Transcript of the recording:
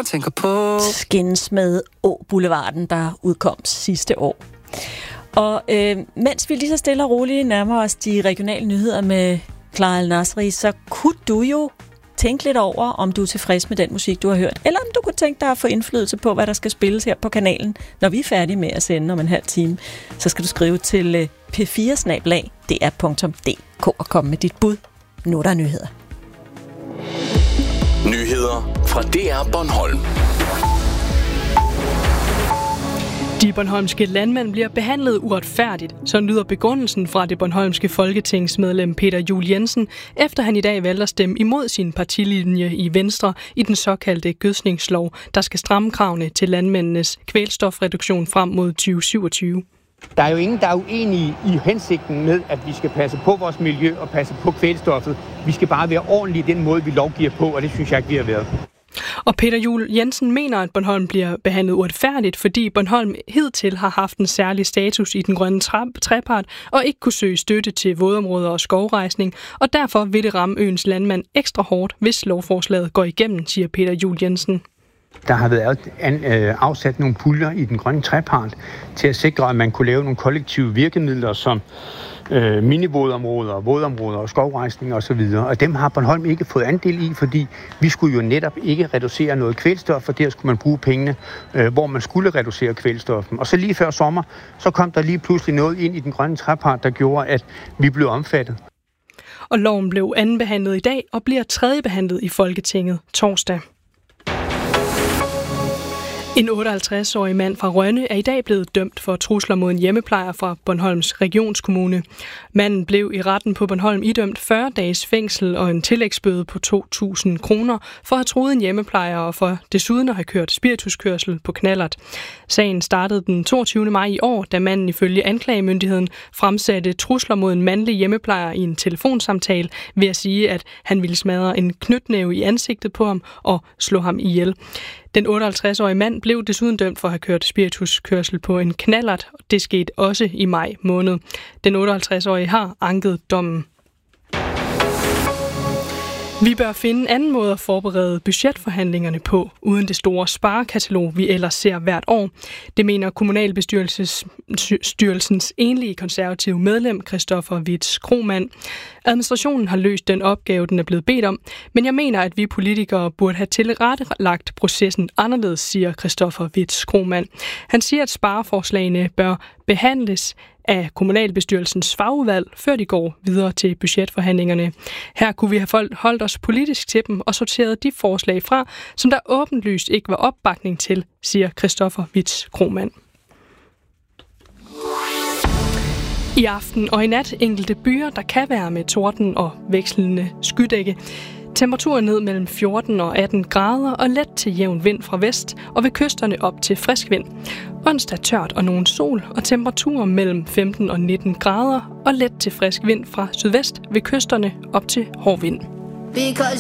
jeg tænker på. Skins med Å-boulevarden, der udkom sidste år. Og mens vi lige så stille og roligt nærmer os de regionale nyheder med Clara El-Nasri, så kunne du jo tænke lidt over, om du er tilfreds med den musik, du har hørt, eller om du kunne tænke dig at få indflydelse på, hvad der skal spilles her på kanalen. Når vi er færdige med at sende om en halv time, så skal du skrive til p4@dr.dk og komme med dit bud. Nu er der nyheder. Nyheder fra DR Bornholm. De bornholmske landmænd bliver behandlet uretfærdigt, så lyder begrundelsen fra det bornholmske folketingsmedlem Peter Juul Jensen, efter han i dag valgte at stemme imod sin partilinje i Venstre i den såkaldte gødskningslov, der skal stramme kravene til landmændenes kvælstofreduktion frem mod 2027. Der er jo ingen, der er uenige i hensigten med, at vi skal passe på vores miljø og passe på kvælstoffet. Vi skal bare være ordentlige i den måde, vi lovgiver på, og det synes jeg ikke, vi har været. Og Peter Juul Jensen mener, at Bornholm bliver behandlet uretfærdigt, fordi Bornholm hidtil har haft en særlig status i den grønne trepart og ikke kunne søge støtte til vådområder og skovrejsning, og derfor vil det ramme øens landmand ekstra hårdt, hvis lovforslaget går igennem, siger Peter Juul Jensen. Der har været afsat nogle puljer i den grønne trepart til at sikre, at man kunne lave nogle kollektive virkemidler som minivådområder, vådområder og skovrejsning osv. Og dem har Bornholm ikke fået andel i, fordi vi skulle jo netop ikke reducere noget kvælstof, for der skulle man bruge pengene, hvor man skulle reducere kvælstoffen. Og så lige før sommer, så kom der lige pludselig noget ind i den grønne trepart, der gjorde, at vi blev omfattet. Og loven blev andenbehandlet i dag og bliver tredjebehandlet i Folketinget torsdag. En 58-årig mand fra Rønne er i dag blevet dømt for trusler mod en hjemmeplejer fra Bornholms regionskommune. Manden blev i retten på Bornholm idømt 40 dages fængsel og en tillægsbøde på 2.000 kroner for at have truet en hjemmeplejer og for desuden at have kørt spirituskørsel på knallert. Sagen startede den 22. maj i år, da manden ifølge anklagemyndigheden fremsatte trusler mod en mandlig hjemmeplejer i en telefonsamtale ved at sige, at han ville smadre en knytnæve i ansigtet på ham og slå ham ihjel. Den 58-årige mand blev desuden dømt for at have kørt spirituskørsel på en knallert, og det skete også i maj måned. Den 58-årige har anket dommen. Vi bør finde en anden måde at forberede budgetforhandlingerne på, uden det store sparekatalog, vi ellers ser hvert år. Det mener kommunalbestyrelsens enlige konservative medlem, Christoffer Witz Kromann. Administrationen har løst den opgave, den er blevet bedt om, men jeg mener, at vi politikere burde have tilrettelagt processen anderledes, siger Christoffer Witz Kromann. Han siger, at spareforslagene bør behandles af kommunalbestyrelsens fagudvalg, før de går videre til budgetforhandlingerne. Her kunne vi have holdt os politisk til dem og sorteret de forslag fra, som der åbenlyst ikke var opbakning til, siger Christoffer Witz Kromann. I aften og i nat enkelte byer, der kan være med torden og vekslende skydække. Temperaturen ned mellem 14 og 18 grader og let til jævn vind fra vest og ved kysterne op til frisk vind. Onsdag tørt og nogen sol og temperaturer mellem 15 og 19 grader og let til frisk vind fra sydvest ved kysterne op til hård vind.